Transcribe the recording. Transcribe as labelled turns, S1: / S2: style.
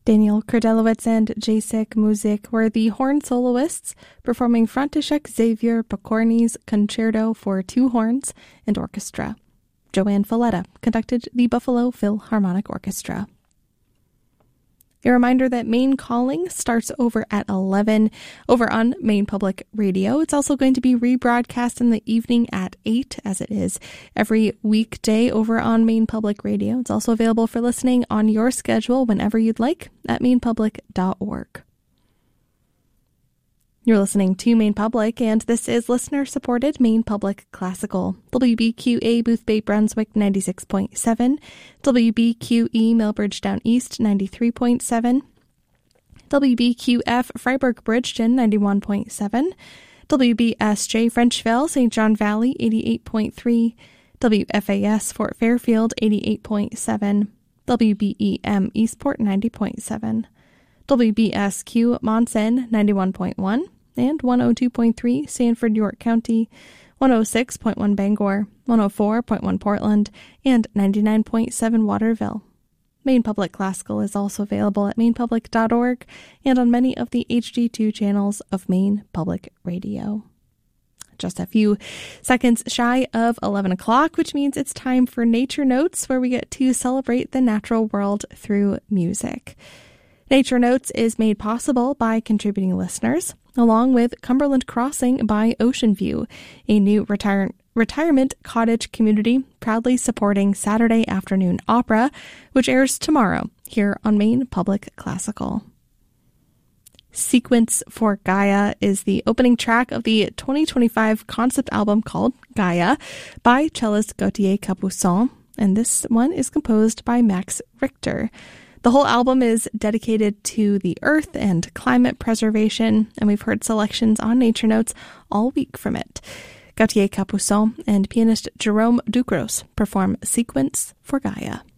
S1: Daniel Kurdelowitz and Jacek Muzik were the horn soloists, performing František Xavier Pokorny's Concerto for Two Horns and Orchestra. Joanne Falletta conducted the Buffalo Philharmonic Orchestra. A reminder that Maine Calling starts over at 11 over on Maine Public Radio. It's also going to be rebroadcast in the evening at 8, as it is every weekday over on Maine Public Radio. It's also available for listening on your schedule whenever you'd like at mainepublic.org. You're listening to Maine Public, and this is listener-supported Maine Public Classical. WBQA Boothbay Brunswick 96.7, WBQE Millbridge Down East 93.7, WBQF Freiburg Bridgeton 91.7, WBSJ Frenchville St. John Valley 88.3, WFAS Fort Fairfield 88.7, WBEM Eastport 90.7, WBSQ Monson 91.1 and 102.3 Sanford, York County, 106.1 Bangor, 104.1 Portland, and 99.7 Waterville. Maine Public Classical is also available at mainepublic.org and on many of the HD2 channels of Maine Public Radio. Just a few seconds shy of 11 o'clock, which means it's time for Nature Notes, where we get to celebrate the natural world through music. Nature Notes is made possible by contributing listeners, along with Cumberland Crossing by Ocean View, a new retirement cottage community proudly supporting Saturday Afternoon Opera, which airs tomorrow here on Maine Public Classical. Sequence for Gaia is the opening track of the 2025 concept album called Gaia by cellist Gauthier Capuçon, and this one is composed by Max Richter. The whole album is dedicated to the earth and climate preservation, and we've heard selections on Nature Notes all week from it. Gauthier Capuçon and pianist Jerome Ducros perform Sequence for Gaia.